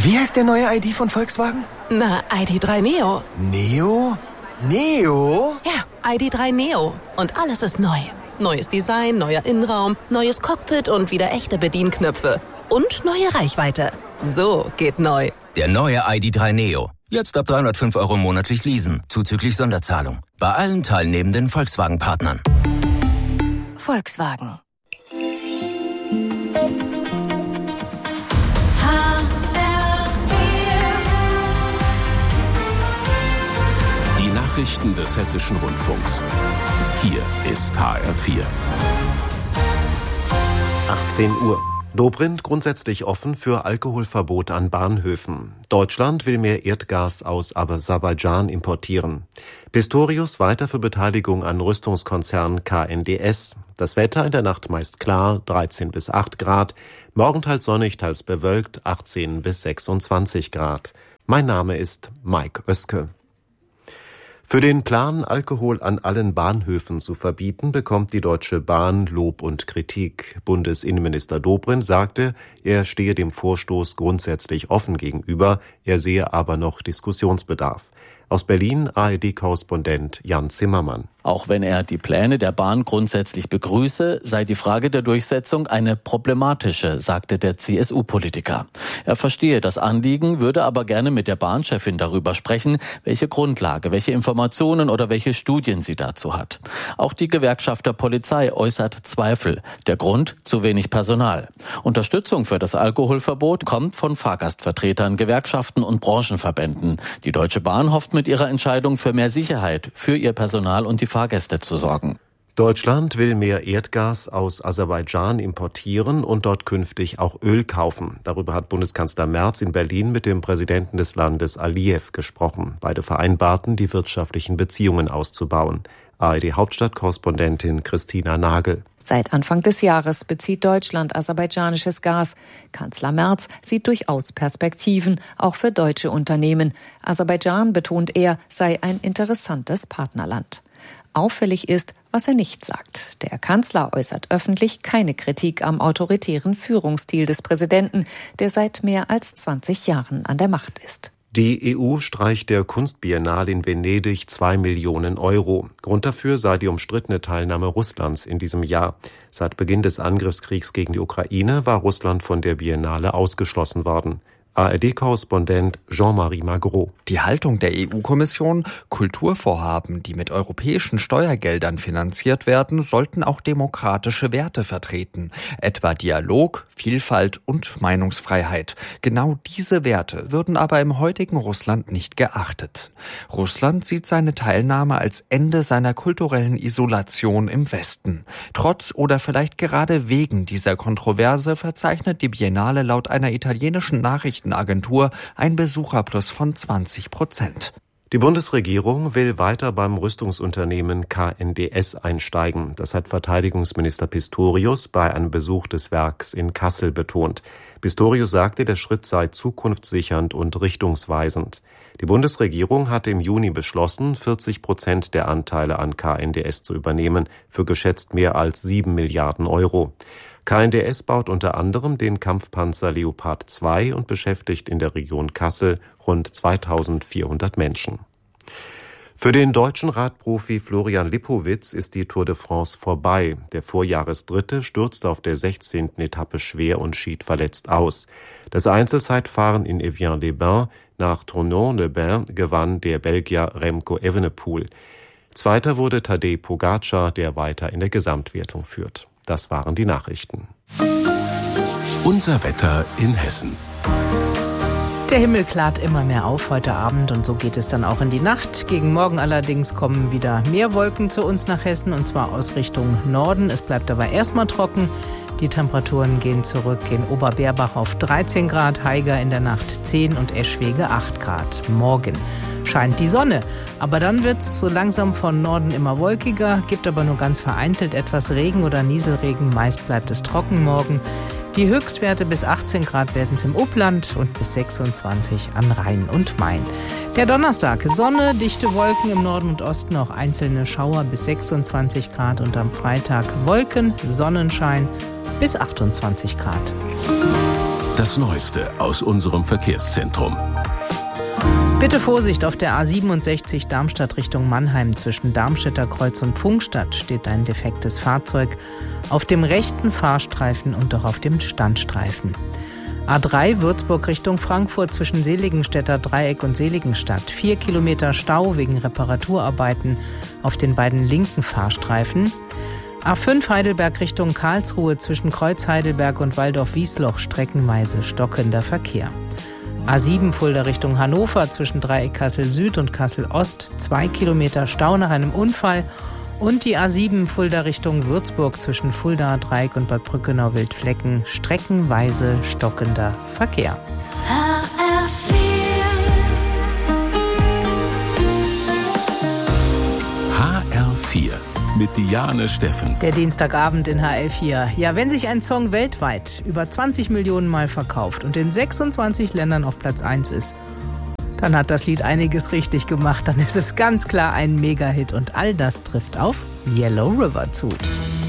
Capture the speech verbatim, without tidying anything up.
Wie heißt der neue I D von Volkswagen? Na, I D drei Neo. Neo? Neo? Ja, I D drei Neo. Und alles ist neu. Neues Design, neuer Innenraum, neues Cockpit und wieder echte Bedienknöpfe. Und neue Reichweite. So geht neu. Der neue I D drei Neo. Jetzt ab dreihundertfünf Euro monatlich leasen, zuzüglich Sonderzahlung. Bei allen teilnehmenden Volkswagen-Partnern. Volkswagen. Die Nachrichten des Hessischen Rundfunks. Hier ist H R vier. achtzehn Uhr. Dobrindt grundsätzlich offen für Alkoholverbot an Bahnhöfen. Deutschland will mehr Erdgas aus Aserbaidschan importieren. Pistorius weiter für Beteiligung an Rüstungskonzern K N D S. Das Wetter in der Nacht meist klar, dreizehn bis acht Grad. Morgen teils sonnig, teils bewölkt, achtzehn bis sechsundzwanzig Grad. Mein Name ist Mike Oeske. Für den Plan, Alkohol an allen Bahnhöfen zu verbieten, bekommt die Deutsche Bahn Lob und Kritik. Bundesinnenminister Dobrindt sagte, er stehe dem Vorstoß grundsätzlich offen gegenüber, er sehe aber noch Diskussionsbedarf. Aus Berlin A R D-Korrespondent Jan Zimmermann. Auch wenn er die Pläne der Bahn grundsätzlich begrüße, sei die Frage der Durchsetzung eine problematische, sagte der C S U-Politiker. Er verstehe das Anliegen, würde aber gerne mit der Bahnchefin darüber sprechen, welche Grundlage, welche Informationen oder welche Studien sie dazu hat. Auch die Gewerkschaft der Polizei äußert Zweifel. Der Grund: zu wenig Personal. Unterstützung für das Alkoholverbot kommt von Fahrgastvertretern, Gewerkschaften und Branchenverbänden. Die Deutsche Bahn hofft mit ihrer Entscheidung für mehr Sicherheit für ihr Personal und die Fahrgäste zu sorgen. Deutschland will mehr Erdgas aus Aserbaidschan importieren und dort künftig auch Öl kaufen. Darüber hat Bundeskanzler Merz in Berlin mit dem Präsidenten des Landes Aliyev gesprochen. Beide vereinbarten, die wirtschaftlichen Beziehungen auszubauen. A R D-Hauptstadtkorrespondentin Christina Nagel. Seit Anfang des Jahres bezieht Deutschland aserbaidschanisches Gas. Kanzler Merz sieht durchaus Perspektiven, auch für deutsche Unternehmen. Aserbaidschan, betont er, sei ein interessantes Partnerland. Auffällig ist, was er nicht sagt. Der Kanzler äußert öffentlich keine Kritik am autoritären Führungsstil des Präsidenten, der seit mehr als zwanzig Jahren an der Macht ist. Die E U streicht der Kunstbiennale in Venedig zwei Millionen Euro. Grund dafür sei die umstrittene Teilnahme Russlands in diesem Jahr. Seit Beginn des Angriffskriegs gegen die Ukraine war Russland von der Biennale ausgeschlossen worden. A R D-Korrespondent Jean-Marie Magro. Die Haltung der E U-Kommission: Kulturvorhaben, die mit europäischen Steuergeldern finanziert werden, sollten auch demokratische Werte vertreten, etwa Dialog, Vielfalt und Meinungsfreiheit. Genau diese Werte würden aber im heutigen Russland nicht geachtet. Russland sieht seine Teilnahme als Ende seiner kulturellen Isolation im Westen. Trotz oder vielleicht gerade wegen dieser Kontroverse verzeichnet die Biennale laut einer italienischen Nachricht Agentur ein Besucherplus von zwanzig Prozent. Die Bundesregierung will weiter beim Rüstungsunternehmen K N D S einsteigen. Das hat Verteidigungsminister Pistorius bei einem Besuch des Werks in Kassel betont. Pistorius sagte, der Schritt sei zukunftssichernd und richtungsweisend. Die Bundesregierung hatte im Juni beschlossen, vierzig Prozent der Anteile an K N D S zu übernehmen, für geschätzt mehr als sieben Milliarden Euro. K N D S baut unter anderem den Kampfpanzer Leopard zwei und beschäftigt in der Region Kassel rund zweitausendvierhundert Menschen. Für den deutschen Radprofi Florian Lipowitz ist die Tour de France vorbei. Der Vorjahresdritte stürzte auf der sechzehnten Etappe schwer und schied verletzt aus. Das Einzelzeitfahren in Evian-les-Bains nach Tournon-les-Bains gewann der Belgier Remco Evenepoel. Zweiter wurde Tadej Pogačar, der weiter in der Gesamtwertung führt. Das waren die Nachrichten. Unser Wetter in Hessen. Der Himmel klart immer mehr auf heute Abend und so geht es dann auch in die Nacht. Gegen Morgen allerdings kommen wieder mehr Wolken zu uns nach Hessen und zwar aus Richtung Norden. Es bleibt aber erstmal trocken. Die Temperaturen gehen zurück in Oberberbach auf dreizehn Grad, Haiger in der Nacht zehn und Eschwege acht Grad. Morgen scheint die Sonne, aber dann wird es so langsam von Norden immer wolkiger, gibt aber nur ganz vereinzelt etwas Regen oder Nieselregen. Meist bleibt es trocken morgen. Die Höchstwerte bis achtzehn Grad werden es im Upland und bis sechsundzwanzig an Rhein und Main. Der Donnerstag: Sonne, dichte Wolken im Norden und Osten, auch einzelne Schauer bis sechsundzwanzig Grad und am Freitag Wolken, Sonnenschein bis achtundzwanzig Grad. Das Neueste aus unserem Verkehrszentrum. Bitte Vorsicht, auf der A siebenundsechzig Darmstadt Richtung Mannheim zwischen Darmstädter Kreuz und Pfungstadt steht ein defektes Fahrzeug auf dem rechten Fahrstreifen und auch auf dem Standstreifen. A drei Würzburg Richtung Frankfurt zwischen Seligenstädter Dreieck und Seligenstadt. Vier Kilometer Stau wegen Reparaturarbeiten auf den beiden linken Fahrstreifen. A fünf Heidelberg Richtung Karlsruhe zwischen Kreuz Heidelberg und Waldorf-Wiesloch streckenweise stockender Verkehr. A sieben Fulda Richtung Hannover zwischen Dreieck Kassel Süd und Kassel Ost. Zwei Kilometer Stau nach einem Unfall. Und die A sieben Fulda Richtung Würzburg zwischen Fulda, Dreieck und Bad Brückenau-Wildflecken streckenweise stockender Verkehr. H R vier. H R vier mit Diane Steffens. Der Dienstagabend in H L vier. Ja, wenn sich ein Song weltweit über zwanzig Millionen Mal verkauft und in sechsundzwanzig Ländern auf Platz eins ist, dann hat das Lied einiges richtig gemacht. Dann ist es ganz klar ein Mega-Hit und all das trifft auf Yellow River zu.